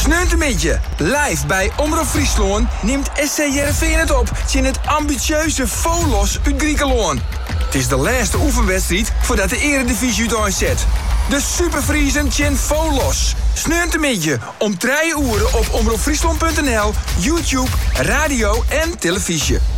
Sneuntemidje, live bij Omroep Friesland neemt SC Heerenveen het op in het ambitieuze Volos uit Griekenland. Het is de laatste oefenwedstrijd voordat de Eredivisie uitzet. De Superfriesen tjen Volos. Sneuntemidje om 3 uur op omroepfriesland.nl, YouTube, radio en televisie.